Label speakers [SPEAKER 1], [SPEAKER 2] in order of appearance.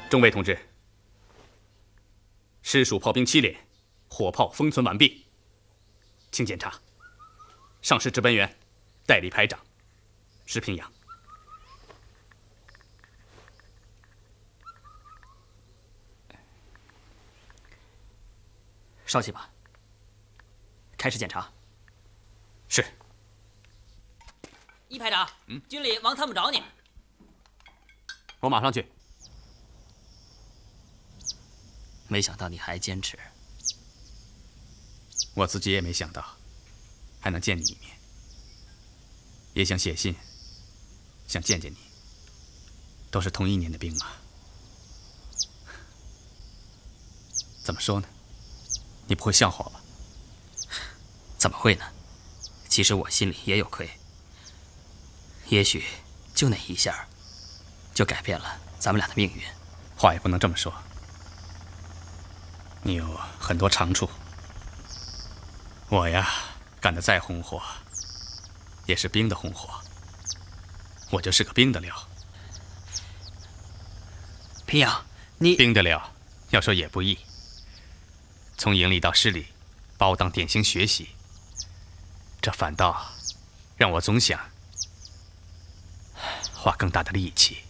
[SPEAKER 1] 众位同志，师属炮兵7连，火炮封存完毕，请检查。上士值班员，代理排长，石平阳。
[SPEAKER 2] 稍息吧。开始检查。
[SPEAKER 1] 是。
[SPEAKER 3] 一排长，军里王参谋找你。
[SPEAKER 1] 我马上去。
[SPEAKER 2] 没想到你还坚持。
[SPEAKER 1] 我自己也没想到，还能见你一面。也想写信，想见见你。都是同1年的兵啊。怎么说呢？你不会笑话我吧？
[SPEAKER 2] 怎么会呢？其实我心里也有愧。也许就那一下，就改变了咱们俩的命运。
[SPEAKER 1] 话也不能这么说。你有很多长处。我呀，干得再红火，也是兵的红火。我就是个兵的料。
[SPEAKER 2] 平阳，你
[SPEAKER 1] 兵的料，要说也不易。从营里到师里，把我当典型学习，这反倒让我总想花更大的力气